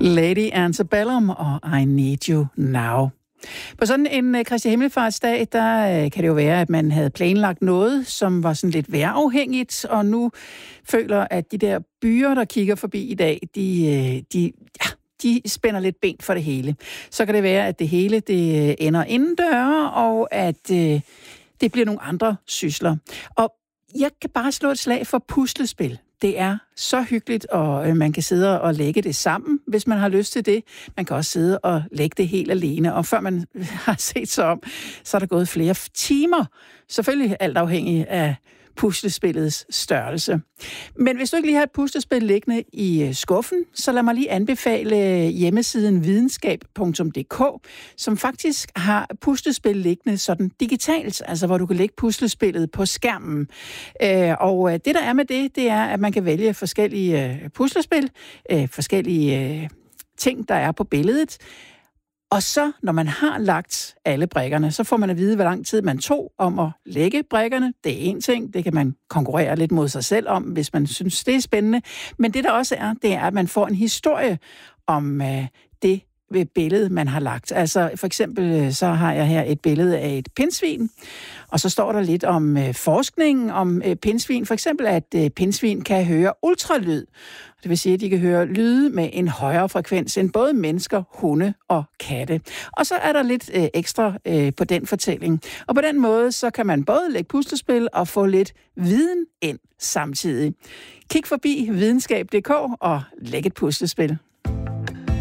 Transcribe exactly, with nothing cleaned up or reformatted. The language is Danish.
Lady Antebellum og I Need You Now. På sådan en uh, Kristi Himmelfartsdag, der uh, kan det jo være, at man havde planlagt noget, som var sådan lidt vejrafhængigt, og nu føler, at de der byer, der kigger forbi i dag, de, uh, de, ja, de spænder lidt ben for det hele. Så kan det være, at det hele det ender indendøre, og at uh, det bliver nogle andre sysler. Og jeg kan bare slå et slag for puslespil. Det er så hyggeligt, og man kan sidde og lægge det sammen, hvis man har lyst til det. Man kan også sidde og lægge det helt alene, og før man har set sig om, så er der gået flere timer. Selvfølgelig alt afhængig af puslespillets størrelse. Men hvis du ikke lige har et puslespil liggende i skuffen, så lad mig lige anbefale hjemmesiden videnskab punktum d k, som faktisk har puslespil liggende sådan digitalt, altså hvor du kan lægge puslespillet på skærmen. Og det, der er med det, det er, at man kan vælge forskellige puslespil, forskellige ting, der er på billedet. Og så, når man har lagt alle brikkerne, så får man at vide, hvor lang tid man tog om at lægge brikkerne. Det er en ting, det kan man konkurrere lidt mod sig selv om, hvis man synes, det er spændende. Men det, der også er, det er, at man får en historie om øh, det billede, man har lagt. Altså for eksempel, så har jeg her et billede af et pindsvin, og så står der lidt om øh, forskningen om øh, pindsvin. For eksempel, at øh, pindsvin kan høre ultralyd. Det vil sige, at de kan høre lyde med en højere frekvens end både mennesker, hunde og katte. Og så er der lidt øh, ekstra øh, på den fortælling. Og på den måde, så kan man både lægge puslespil og få lidt viden ind samtidig. Kig forbi videnskab punktum d k og læg et puslespil.